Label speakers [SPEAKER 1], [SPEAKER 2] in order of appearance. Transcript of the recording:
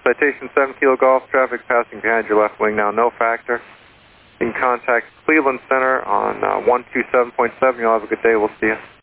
[SPEAKER 1] Citation 7 Kilo Golf, traffic passing behind your left wing now, no factor. You can contact Cleveland Center on 127.7. You'll have a good day. We'll see you.